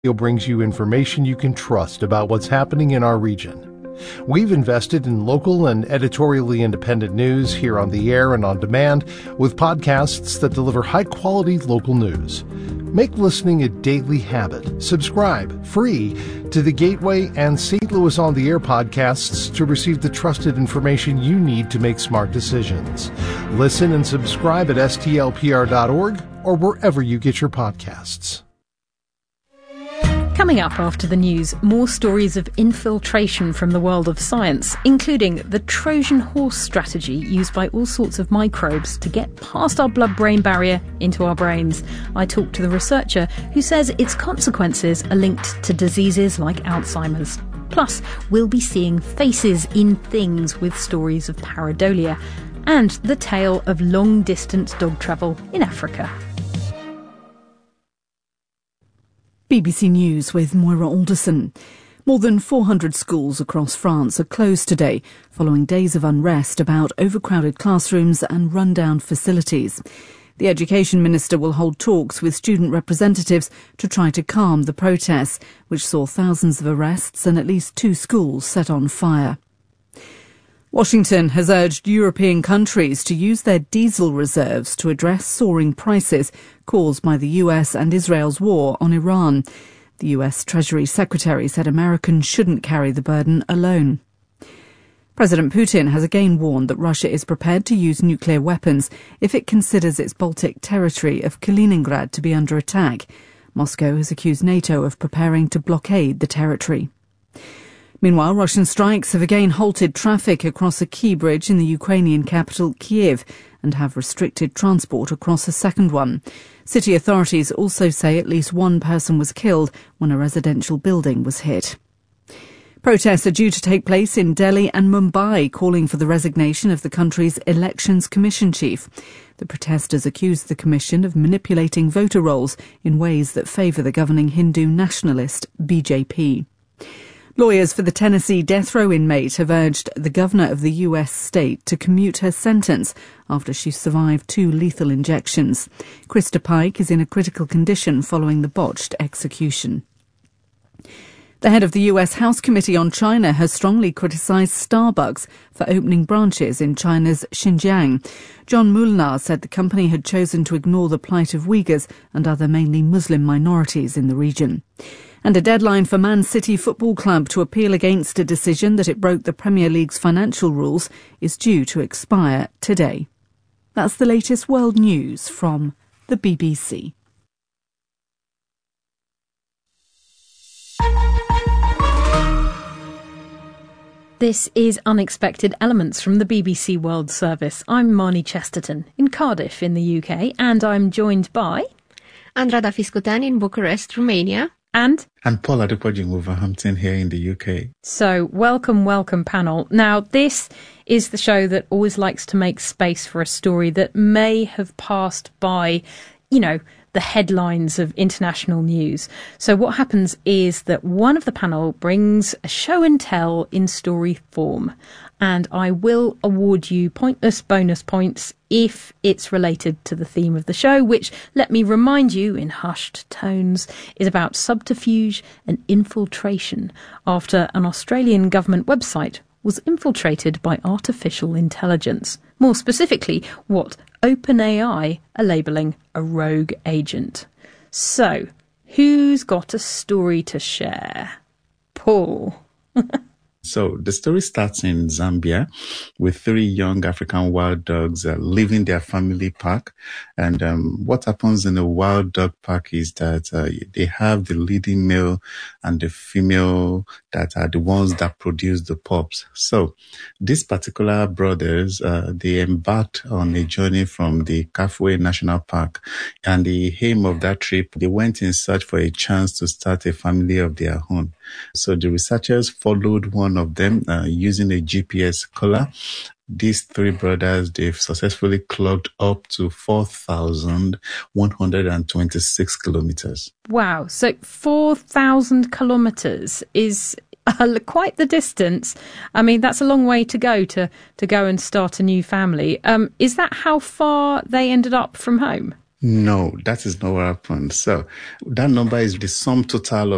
brings you information you can trust about what's happening in our region. We've invested in local and editorially independent news here on the air and on demand with podcasts that deliver high-quality local news. Make listening a daily habit. Subscribe, free, to the Gateway and St. Louis on the Air podcasts to receive the trusted information you need to make smart decisions. Listen and subscribe at stlpr.org or wherever you get your podcasts. Coming up after the news, more stories of infiltration from the world of science, including the Trojan horse strategy used by all sorts of microbes to get past our blood-brain barrier into our brains. I talked to the researcher who says its consequences are linked to diseases like Alzheimer's. Plus, we'll be seeing faces in things with stories of pareidolia and the tale of long-distance dog travel in Africa. BBC News with Moira Alderson. More than 400 schools across France are closed today, following days of unrest about overcrowded classrooms and run-down facilities. The Education Minister will hold talks with student representatives to try to calm the protests, which saw thousands of arrests and at least 2 schools set on fire. Washington has urged European countries to use their diesel reserves to address soaring prices caused by the US and Israel's war on Iran. The US Treasury Secretary said Americans shouldn't carry the burden alone. President Putin has again warned that Russia is prepared to use nuclear weapons if it considers its Baltic territory of Kaliningrad to be under attack. Moscow has accused NATO of preparing to blockade the territory. Meanwhile, Russian strikes have again halted traffic across a key bridge in the Ukrainian capital, Kiev, and have restricted transport across a second one. City authorities also say at least 1 person was killed when a residential building was hit. Protests are due to take place in Delhi and Mumbai, calling for the resignation of the country's Elections Commission chief. The protesters accuse the commission of manipulating voter rolls in ways that favour the governing Hindu nationalist BJP. Lawyers for the Tennessee death row inmate have urged the governor of the U.S. state to commute her sentence after she survived 2 lethal injections. Krista Pike is in a critical condition following the botched execution. The head of the U.S. House Committee on China has strongly criticised Starbucks for opening branches in China's Xinjiang. John Mullnar said the company had chosen to ignore the plight of Uyghurs and other mainly Muslim minorities in the region. And a deadline for Man City Football Club to appeal against a decision that it broke the Premier League's financial rules is due to expire today. That's the latest world news from the BBC. This is Unexpected Elements from the BBC World Service. I'm Marnie Chesterton in Cardiff in the UK, and I'm joined by Andrada Fiscutan in Bucharest, Romania. And Paul Adepoju in Wolverhampton here in the UK. So, welcome panel. Now, this is the show that always likes to make space for a story that may have passed by, the headlines of international news. So what happens is that one of the panel brings a show and tell in story form, and I will award you pointless bonus points if it's related to the theme of the show, which, let me remind you in hushed tones, is about subterfuge and infiltration after an Australian government website was infiltrated by artificial intelligence. More specifically, what OpenAI are labelling a rogue agent. So, who's got a story to share? Paul. So the story starts in Zambia with 3 young African wild dogs leaving their family park. And what happens in a wild dog park is that they have the leading male and the female that are the ones that produce the pups. So these particular brothers, they embarked on a journey from the Kafue National Park. And the aim of that trip, they went in search for a chance to start a family of their own. So the researchers followed one of them using a GPS collar. These 3 brothers, they've successfully clocked up to 4,126 kilometers. Wow. So 4,000 kilometers is quite the distance. I mean, that's a long way to go and start a new family. Is that how far they ended up from home? No, that is not what happened. So that number is the sum total